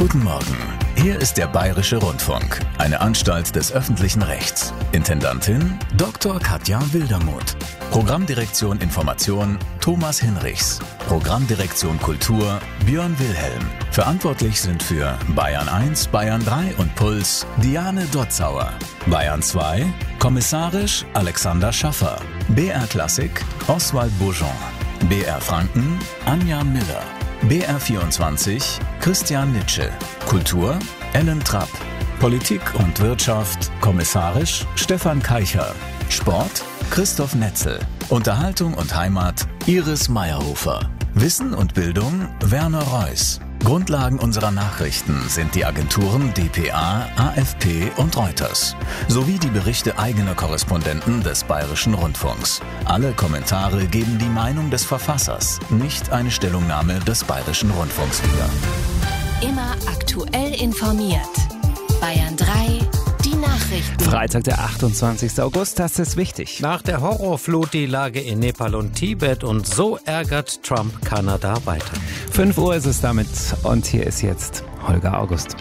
Guten Morgen. Hier ist der Bayerische Rundfunk, eine Anstalt des öffentlichen Rechts. Intendantin Dr. Katja Wildermuth. Programmdirektion Information Thomas Hinrichs. Programmdirektion Kultur Björn Wilhelm. Verantwortlich sind für Bayern 1, Bayern 3 und Puls Diane Dotzauer. Bayern 2 kommissarisch Alexander Schaffer. BR Klassik Oswald Bourgeon. BR Franken Anja Miller. BR24 Christian Nitsche. Kultur Ellen Trapp. Politik und Wirtschaft kommissarisch Stefan Keicher. Sport Christoph Netzel. Unterhaltung und Heimat Iris Meyerhofer. Wissen und Bildung Werner Reuss. Grundlagen unserer Nachrichten sind die Agenturen dpa, AFP und Reuters, sowie die Berichte eigener Korrespondenten des Bayerischen Rundfunks. Alle Kommentare geben die Meinung des Verfassers, nicht eine Stellungnahme des Bayerischen Rundfunks wieder. Immer aktuell informiert. Bayern 3, die Nachrichten. Freitag, der 28. August, das ist wichtig. Nach der Horrorflut die Lage in Nepal und Tibet und so ärgert Trump Kanada weiter. 5 Uhr ist es damit und hier ist jetzt Holger August.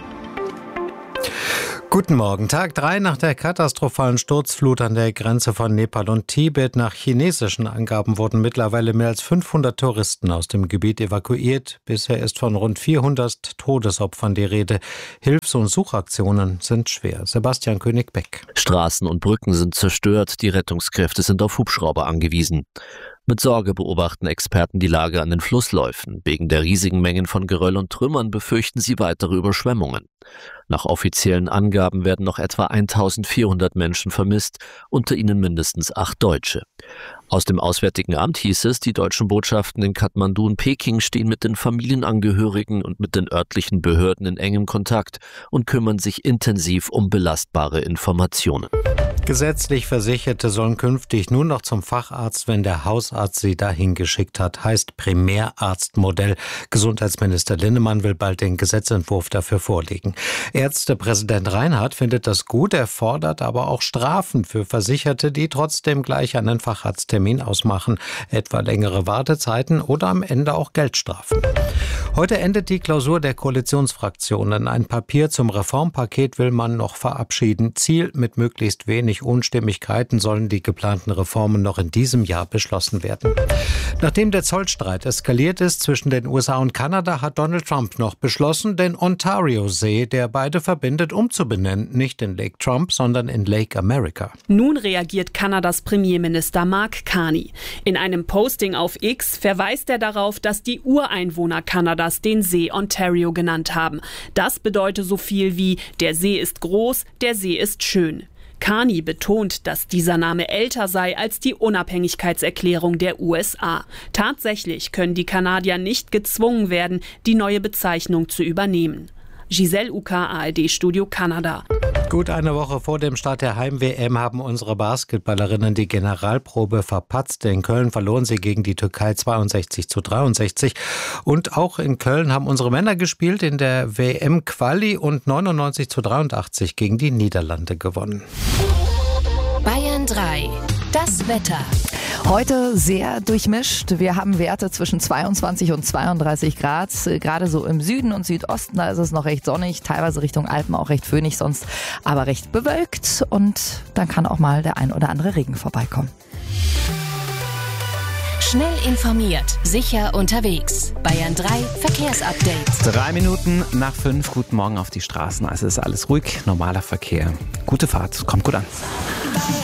Guten Morgen. Tag 3 nach der katastrophalen Sturzflut an der Grenze von Nepal und Tibet. Nach chinesischen Angaben wurden mittlerweile mehr als 500 Touristen aus dem Gebiet evakuiert. Bisher ist von rund 400 Todesopfern die Rede. Hilfs- und Suchaktionen sind schwer. Sebastian König-Beck. Straßen und Brücken sind zerstört. Die Rettungskräfte sind auf Hubschrauber angewiesen. Mit Sorge beobachten Experten die Lage an den Flussläufen. Wegen der riesigen Mengen von Geröll und Trümmern befürchten sie weitere Überschwemmungen. Nach offiziellen Angaben werden noch etwa 1400 Menschen vermisst, unter ihnen mindestens 8 Deutsche. Aus dem Auswärtigen Amt hieß es, die deutschen Botschaften in Kathmandu und Peking stehen mit den Familienangehörigen und mit den örtlichen Behörden in engem Kontakt und kümmern sich intensiv um belastbare Informationen. Gesetzlich Versicherte sollen künftig nur noch zum Facharzt, wenn der Hausarzt sie dahin geschickt hat, heißt Primärarztmodell. Gesundheitsminister Linnemann will bald den Gesetzentwurf dafür vorlegen. Ärztepräsident Reinhardt findet das gut, er fordert aber auch Strafen für Versicherte, die trotzdem gleich einen Facharzttermin ausmachen, etwa längere Wartezeiten oder am Ende auch Geldstrafen. Heute endet die Klausur der Koalitionsfraktionen. Ein Papier zum Reformpaket will man noch verabschieden. Ziel: mit möglichst wenig Unstimmigkeiten sollen die geplanten Reformen noch in diesem Jahr beschlossen werden. Nachdem der Zollstreit eskaliert ist zwischen den USA und Kanada, hat Donald Trump noch beschlossen, den Ontario-See, der beide verbindet, umzubenennen. Nicht in Lake Trump, sondern in Lake America. Nun reagiert Kanadas Premierminister Mark Carney. In einem Posting auf X verweist er darauf, dass die Ureinwohner Kanadas den See Ontario genannt haben. Das bedeutet so viel wie: der See ist groß, der See ist schön. Carney betont, dass dieser Name älter sei als die Unabhängigkeitserklärung der USA. Tatsächlich können die Kanadier nicht gezwungen werden, die neue Bezeichnung zu übernehmen. Giselle Uka, ARD-Studio Kanada. Gut eine Woche vor dem Start der Heim-WM haben unsere Basketballerinnen die Generalprobe verpatzt. In Köln verloren sie gegen die Türkei 62-63. Und auch in Köln haben unsere Männer gespielt in der WM-Quali und 99-83 gegen die Niederlande gewonnen. Bayern 3, das Wetter. Heute sehr durchmischt. Wir haben Werte zwischen 22 und 32 Grad. Gerade so im Süden und Südosten, da ist es noch recht sonnig. Teilweise Richtung Alpen auch recht föhnig, sonst aber recht bewölkt. Und dann kann auch mal der ein oder andere Regen vorbeikommen. Schnell informiert, sicher unterwegs. Bayern 3 Verkehrsupdate. 3 Minuten nach 5. Guten Morgen auf die Straßen. Also ist alles ruhig, normaler Verkehr. Gute Fahrt, kommt gut an.